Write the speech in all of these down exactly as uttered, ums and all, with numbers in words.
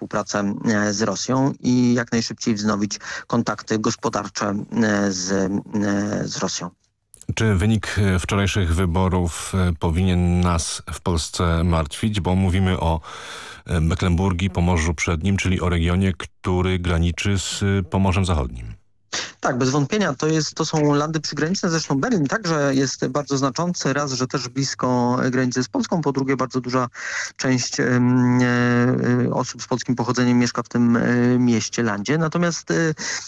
współpracę z Rosją i jak najszybciej wznowić kontakty gospodarcze z, z Rosją. Czy wynik wczorajszych wyborów powinien nas w Polsce martwić? Bo mówimy o Mecklenburgii, Pomorzu Przednim, czyli o regionie, który graniczy z Pomorzem Zachodnim. Tak, bez wątpienia to, jest, to są landy przygraniczne, zresztą Berlin także jest bardzo znaczący, raz, że też blisko granicy z Polską, po drugie bardzo duża część e, osób z polskim pochodzeniem mieszka w tym e, mieście, landzie. Natomiast e,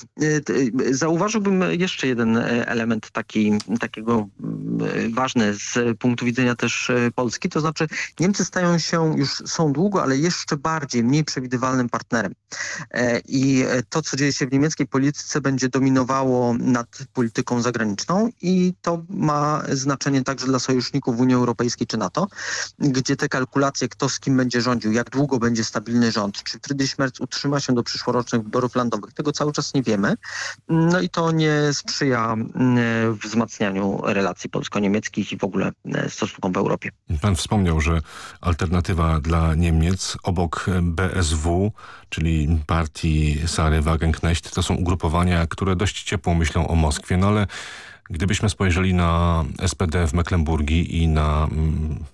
e, zauważyłbym jeszcze jeden element taki, takiego e, ważny z punktu widzenia też e, Polski, to znaczy Niemcy stają się, już są długo, ale jeszcze bardziej, mniej przewidywalnym partnerem. E, I to, co dzieje się w niemieckiej polityce, będzie dominowało nad polityką zagraniczną i to ma znaczenie także dla sojuszników Unii Europejskiej czy NATO, gdzie te kalkulacje, kto z kim będzie rządził, jak długo będzie stabilny rząd, czy Friedrich Merz utrzyma się do przyszłorocznych wyborów landowych, tego cały czas nie wiemy. No i to nie sprzyja wzmacnianiu relacji polsko-niemieckich i w ogóle stosunkom w Europie. Pan wspomniał, że alternatywa dla Niemiec obok B S W, czyli partii Sary Wagenknecht, to są ugrupowania, które dość ciepło myślą o Moskwie, no ale gdybyśmy spojrzeli na S P D w Mecklenburgii i na mm,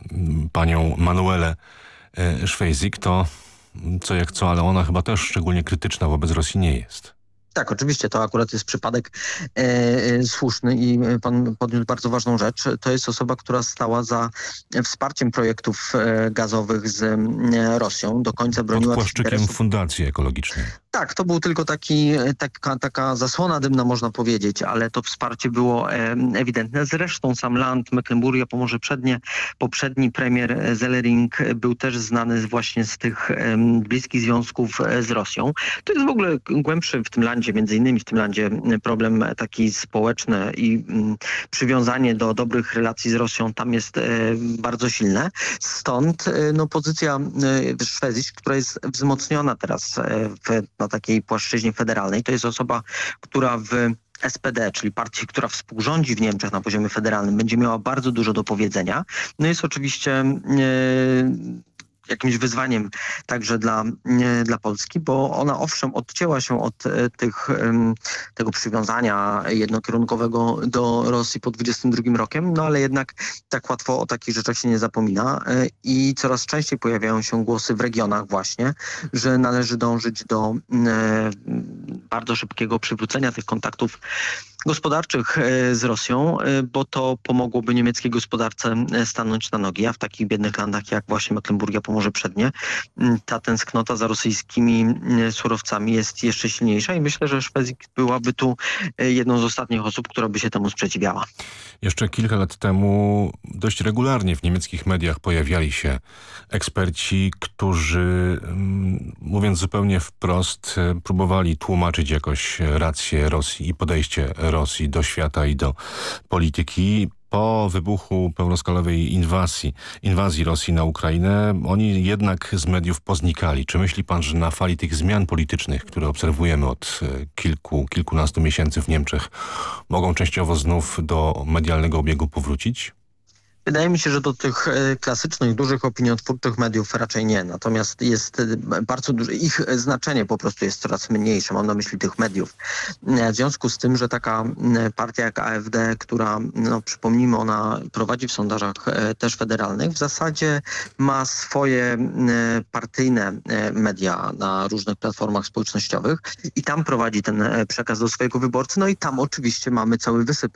panią Manuelę e, Schwesig, to co jak co, ale ona chyba też szczególnie krytyczna wobec Rosji nie jest. Tak, oczywiście to akurat jest przypadek e, słuszny i pan podniósł bardzo ważną rzecz. To jest osoba, która stała za wsparciem projektów e, gazowych z e, Rosją. Do końca broniła... Pod płaszczykiem interesów... Fundacji Ekologicznej. Tak, to był tylko taki, taka, taka zasłona dymna, można powiedzieć, ale to wsparcie było e, ewidentne. Zresztą sam land Mecklenburgia, Pomorze Przednie, poprzedni premier Sellering był też znany właśnie z tych e, bliskich związków z Rosją. To jest w ogóle głębszy w tym landzie, między innymi w tym landzie problem taki społeczny i m, przywiązanie do dobrych relacji z Rosją tam jest e, bardzo silne. Stąd e, no, pozycja e, Szwecji, która jest wzmocniona teraz e, w, na takiej płaszczyźnie federalnej, to jest osoba, która w S P D, czyli partii, która współrządzi w Niemczech na poziomie federalnym, będzie miała bardzo dużo do powiedzenia. No jest oczywiście... E, jakimś wyzwaniem także dla, dla Polski, bo ona owszem odcięła się od tych, tego przywiązania jednokierunkowego do Rosji po dwudziestym drugim rokiem, no ale jednak tak łatwo o takich rzeczach się nie zapomina i coraz częściej pojawiają się głosy w regionach właśnie, że należy dążyć do bardzo szybkiego przywrócenia tych kontaktów gospodarczych z Rosją, bo to pomogłoby niemieckiej gospodarce stanąć na nogi, a w takich biednych landach jak właśnie Mecklenburgia, Pomorze Przednie, ta tęsknota za rosyjskimi surowcami jest jeszcze silniejsza i myślę, że Szwecja byłaby tu jedną z ostatnich osób, która by się temu sprzeciwiała. Jeszcze kilka lat temu dość regularnie w niemieckich mediach pojawiali się eksperci, którzy, mówiąc zupełnie wprost, próbowali tłumaczyć jakoś rację Rosji i podejście Rosji do świata i do polityki. Po wybuchu pełnoskalowej inwazji, inwazji Rosji na Ukrainę, oni jednak z mediów poznikali. Czy myśli pan, że na fali tych zmian politycznych, które obserwujemy od kilku, kilkunastu miesięcy w Niemczech, mogą częściowo znów do medialnego obiegu powrócić? Wydaje mi się, że do tych klasycznych, dużych opiniotwórczych mediów raczej nie. Natomiast jest bardzo duże, ich znaczenie po prostu jest coraz mniejsze. Mam na myśli tych mediów. W związku z tym, że taka partia jak A F D, która, no przypomnijmy, ona prowadzi w sondażach też federalnych, w zasadzie ma swoje partyjne media na różnych platformach społecznościowych i tam prowadzi ten przekaz do swojego wyborcy. No i tam oczywiście mamy cały wysyp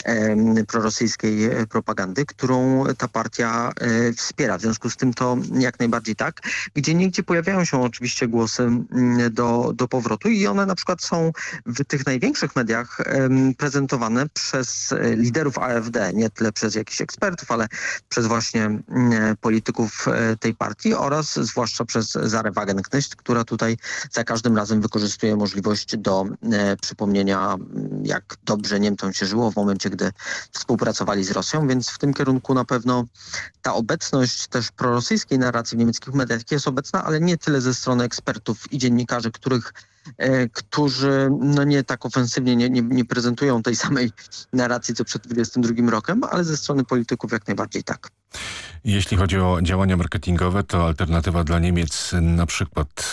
prorosyjskiej propagandy, którą ta partia y, wspiera. W związku z tym to jak najbardziej tak. Gdzie niegdzie pojawiają się oczywiście głosy y, do, do powrotu i one na przykład są w tych największych mediach y, prezentowane przez y, liderów A F D, nie tyle przez jakichś ekspertów, ale przez właśnie y, polityków y, tej partii oraz zwłaszcza przez Sarę Wagenknecht, która tutaj za każdym razem wykorzystuje możliwość do y, przypomnienia, y, jak dobrze Niemcom się żyło w momencie, gdy współpracowali z Rosją, więc w tym kierunku na pewno ta obecność też prorosyjskiej narracji w niemieckich mediach jest obecna, ale nie tyle ze strony ekspertów i dziennikarzy, których, e, którzy no nie tak ofensywnie nie, nie, nie prezentują tej samej narracji co przed dwudziestym drugim rokiem, ale ze strony polityków jak najbardziej tak. Jeśli chodzi o działania marketingowe, to alternatywa dla Niemiec na przykład